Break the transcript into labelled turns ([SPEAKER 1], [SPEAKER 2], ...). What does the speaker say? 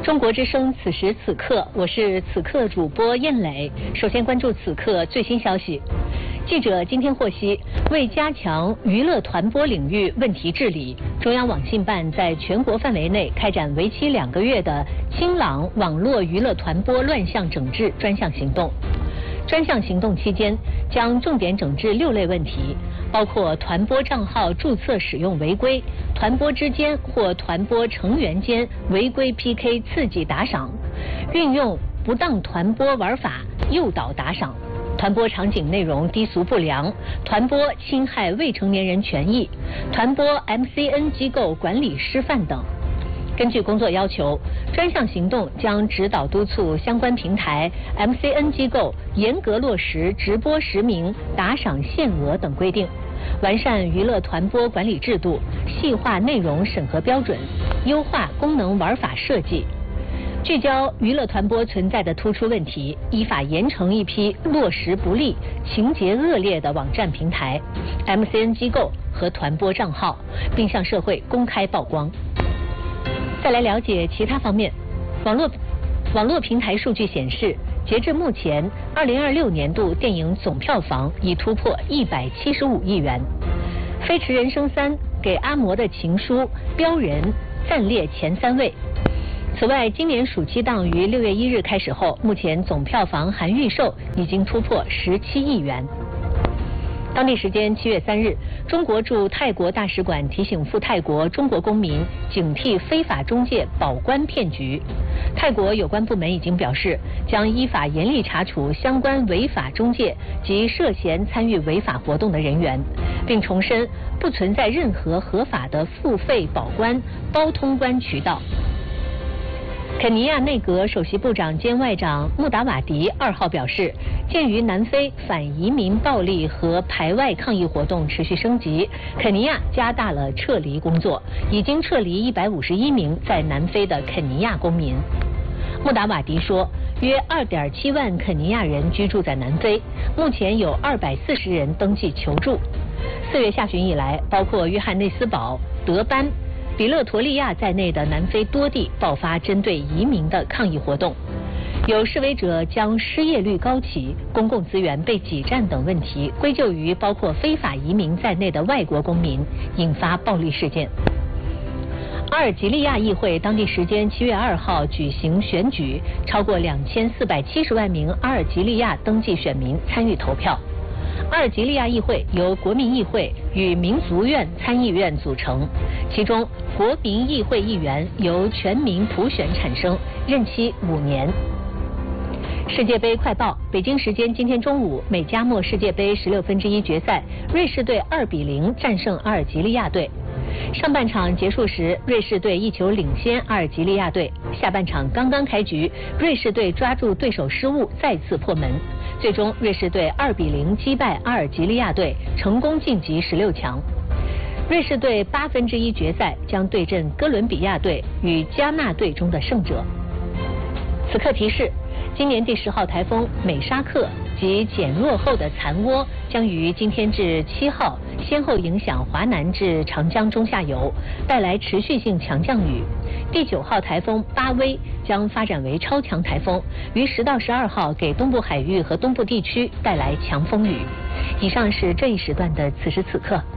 [SPEAKER 1] 中国之声此时此刻，我是此刻主播燕磊。首先关注此刻最新消息。记者今天获悉，为加强娱乐团播领域问题治理，中央网信办在全国范围内开展为期2个月的清朗网络娱乐团播乱象整治专项行动。专项行动期间，将重点整治6类问题，包括团播账号注册使用违规、团播之间或团播成员间违规 PK 刺激打赏、运用不当团播玩法诱导打赏、团播场景内容低俗不良、团播侵害未成年人权益、团播 MCN 机构管理失范等。根据工作要求，专项行动将指导督促相关平台、MCN 机构严格落实直播实名、打赏限额等规定，完善娱乐团播管理制度，细化内容审核标准，优化功能玩法设计，聚焦娱乐团播存在的突出问题，依法严惩一批落实不力、情节恶劣的网站平台、MCN 机构和团播账号，并向社会公开曝光。再来了解其他方面，网络平台数据显示，截至目前，2026年度电影总票房已突破175亿元，《飞驰人生3》给阿嬷的情书标人暂列前3位。此外，今年暑期档于6月1日开始后，目前总票房含预售已经突破17亿元。当地时间7月3日，中国驻泰国大使馆提醒赴泰国中国公民警惕非法中介保官骗局。泰国有关部门已经表示，将依法严厉查处相关违法中介及涉嫌参与违法活动的人员，并重申不存在任何合法的付费保官、包通关渠道。肯尼亚内阁首席部长兼外长穆达瓦迪2号表示，鉴于南非反移民暴力和排外抗议活动持续升级，肯尼亚加大了撤离工作，已经撤离151名在南非的肯尼亚公民。穆达瓦迪说，约2.7万肯尼亚人居住在南非，目前有240人登记求助。4月下旬以来，包括约翰内斯堡、德班、比勒陀利亚在内的南非多地爆发针对移民的抗议活动，有示威者将失业率高企、公共资源被挤占等问题归咎于包括非法移民在内的外国公民，引发暴力事件。阿尔及利亚议会当地时间7月2号举行选举，超过2470万名阿尔及利亚登记选民参与投票。阿尔及利亚议会由国民议会与民族院参议院组成，其中国民议会议员由全民普选产生，任期5年。世界杯快报，北京时间今天中午，美加墨世界杯16分之一决赛，瑞士队2比0战胜阿尔及利亚队。上半场结束时，瑞士队1球领先阿尔及利亚队。下半场刚刚开局，瑞士队抓住对手失误，再次破门。最终，瑞士队2比0击败阿尔及利亚队，成功晋级16强。瑞士队8分之一决赛将对阵哥伦比亚队与加纳队中的胜者。此刻提示，今年第10号台风美沙克及减弱后的残涡将于今天至7号先后影响华南至长江中下游，带来持续性强降雨。第9号台风巴威将发展为超强台风，于10到12号给东部海域和东部地区带来强风雨。以上是这一时段的此时此刻。